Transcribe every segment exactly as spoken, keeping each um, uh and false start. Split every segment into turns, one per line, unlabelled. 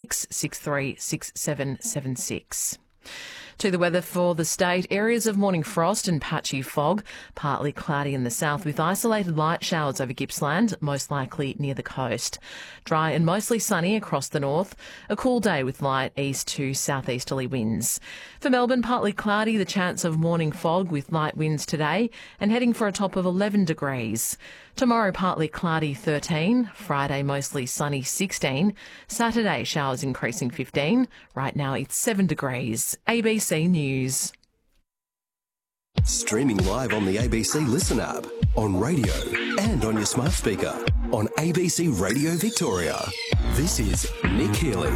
six six three six seven seven six. To the weather for the state, areas of morning frost and patchy fog, partly cloudy in the south with isolated light showers over Gippsland, most likely near the coast. Dry and mostly sunny across the north, a cool day with light east to southeasterly winds. For Melbourne, partly cloudy, the chance of morning fog with light winds today and heading for a top of eleven degrees. Tomorrow, partly cloudy thirteen, Friday mostly sunny sixteen, Saturday showers increasing fifteen, right now it's seven degrees. A B C News.
Streaming live on the A B C Listen app, on radio and on your smart speaker, on A B C Radio Victoria. This is Nick Healy.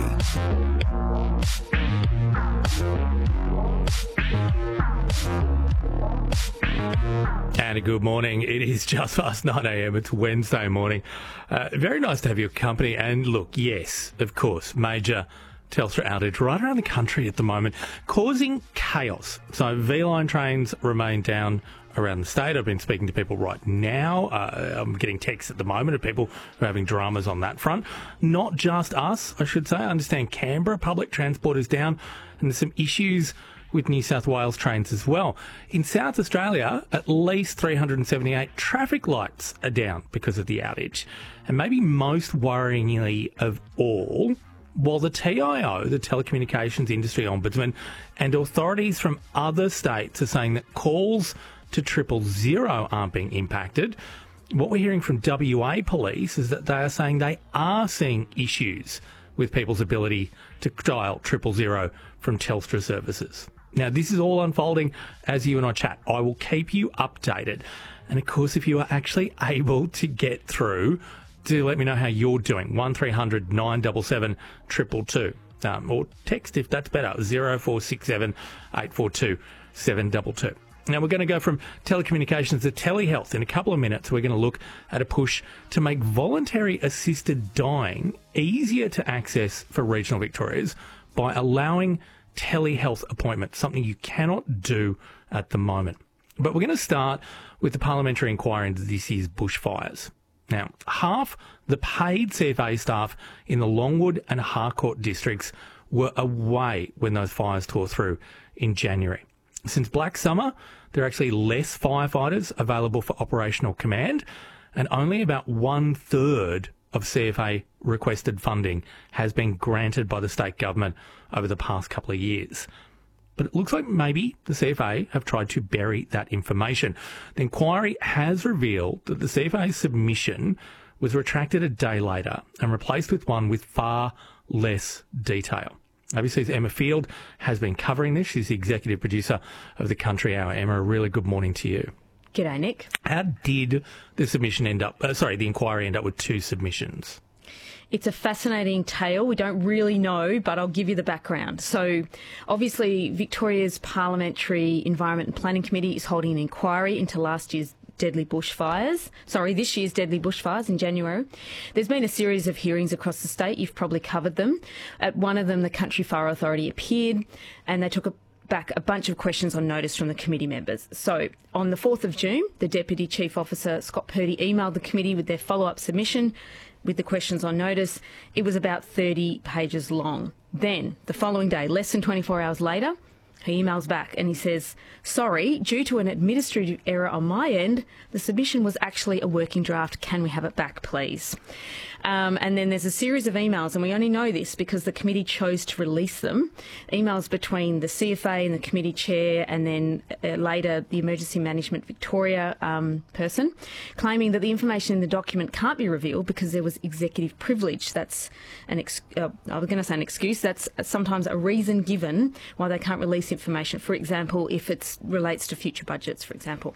And a good morning. It is just past nine a.m. It's Wednesday morning. Uh, very nice to have your company. And look, yes, of course, major Telstra outage right around the country at the moment, causing chaos. So V-Line trains remain down around the state. I've been speaking to people right now. Uh, I'm getting texts at the moment of people who are having dramas on that front. Not just us, I should say. I understand Canberra public transport is down and there's some issues with New South Wales trains as well. In South Australia, at least three hundred seventy-eight traffic lights are down because of the outage. And maybe most worryingly of all, while the T I O, the Telecommunications Industry Ombudsman, and authorities from other states are saying that calls to triple zero aren't being impacted, what we're hearing from W A Police is that they are saying they are seeing issues with people's ability to dial triple zero from Telstra services. Now, this is all unfolding as you and I chat. I will keep you updated. And, of course, if you are actually able to get through, do let me know how you're doing. one three hundred nine seven seven two two two. Um, or text if that's better, zero four six seven eight four two seven two two. Now, we're going to go from telecommunications to telehealth. In a couple of minutes, we're going to look at a push to make voluntary assisted dying easier to access for regional Victorians by allowing telehealth appointments, something you cannot do at the moment. But we're going to start with the parliamentary inquiry into this year's bushfires. Now, half the paid C F A staff in the Longwood and Harcourt districts were away when those fires tore through in January. Since Black Summer, there are actually less firefighters available for operational command, and only about one third of C F A requested funding has been granted by the state government over the past couple of years. But it looks like maybe the C F A have tried to bury that information. The inquiry has revealed that the C F A's submission was retracted a day later and replaced with one with far less detail. A B C's Emma Field has been covering this. She's the executive producer of the Country Hour. Emma, a really good morning to you.
G'day, Nick.
How did the submission end up, uh, sorry, the inquiry end up with two submissions?
It's a fascinating tale. We don't really know, but I'll give you the background. So, obviously, Victoria's Parliamentary Environment and Planning Committee is holding an inquiry into last year's deadly bushfires. Sorry, this year's deadly bushfires in January. There's been a series of hearings across the state. You've probably covered them. At one of them, the Country Fire Authority appeared and they took a back a bunch of questions on notice from the committee members. So on the fourth of June, the Deputy Chief Officer, Scott Purdy, emailed the committee with their follow-up submission with the questions on notice. It was about thirty pages long. Then, the following day, less than twenty-four hours later, he emails back and he says, sorry, due to an administrative error on my end, the submission was actually a working draft. Can we have it back, please? Um, and then there's a series of emails, and we only know this because the committee chose to release them, emails between the C F A and the committee chair and then uh, later the Emergency Management Victoria um, person, claiming that the information in the document can't be revealed because there was executive privilege. That's an ex- uh, I was going to say an excuse. That's sometimes a reason given why they can't release information. For example, if it relates to future budgets, for example.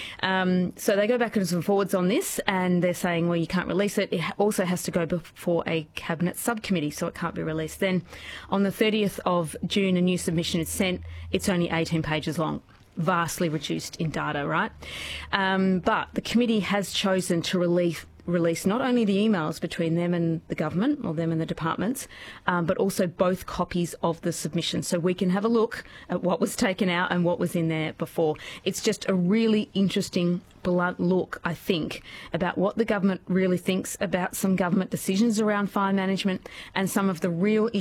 Um, so they go backwards and forwards on this, and they're saying, well, you can't release it. It also has to go before a cabinet subcommittee, so it can't be released. Then on the thirtieth of June, a new submission is sent. It's only eighteen pages long, vastly reduced in data, right? Um, but the committee has chosen to release release not only the emails between them and the government, or them and the departments, um, but also both copies of the submission, so we can have a look at what was taken out and what was in there before. It's just a really interesting, blunt look, I think, about what the government really thinks about some government decisions around fire management and some of the real issues